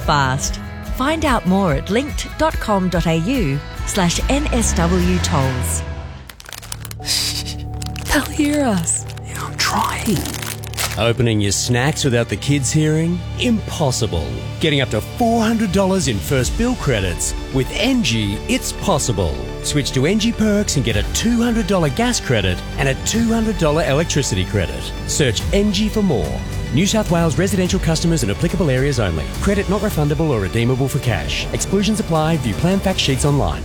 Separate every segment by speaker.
Speaker 1: fast. Find out more at linked.com.au/NSW tolls.
Speaker 2: They'll hear us.
Speaker 3: Yeah, I'm trying.
Speaker 4: Opening your snacks without the kids hearing? Impossible. Getting up to $400 in first bill credits. With NG, it's possible. Switch to NG Perks and get a $200 gas credit and a $200 electricity credit. Search NG for more. New South Wales residential customers in applicable areas only. Credit not refundable or redeemable for cash. Exclusions apply. View plan fact sheets online.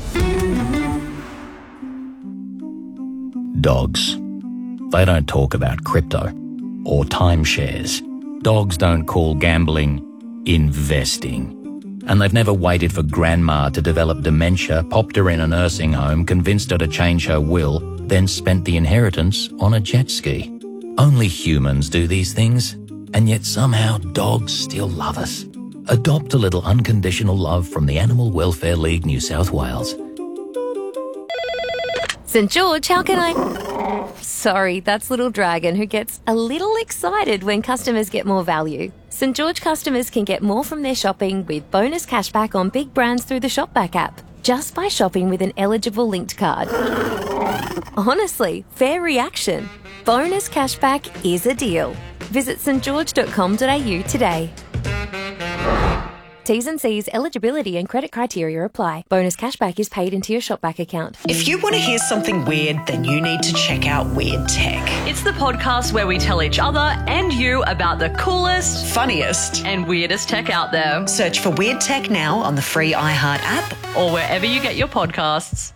Speaker 3: Dogs. They don't talk about crypto or timeshares. Dogs don't call gambling investing. And they've never waited for grandma to develop dementia, popped her in a nursing home, convinced her to change her will, then spent the inheritance on a jet ski. Only humans do these things, and yet somehow dogs still love us. Adopt a little unconditional love from the Animal Welfare League New South Wales.
Speaker 5: St. George, how can I... Sorry, that's Little Dragon, who gets a little excited when customers get more value. St. George customers can get more from their shopping with bonus cashback on big brands through the Shopback app, just by shopping with an eligible linked card. Honestly, fair reaction. Bonus cashback is a deal. Visit stgeorge.com.au today. T's and C's, eligibility and credit criteria apply. Bonus cashback is paid into your Shopback account.
Speaker 6: If you want to hear something weird, then you need to check out Weird Tech.
Speaker 7: It's the podcast where we tell each other and you about the coolest,
Speaker 6: funniest,
Speaker 7: and weirdest tech out there.
Speaker 6: Search for Weird Tech now on the free iHeart app
Speaker 7: or wherever you get your podcasts.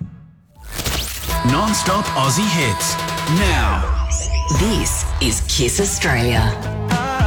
Speaker 8: Non-stop Aussie hits. Now.
Speaker 9: This is Kiss Australia.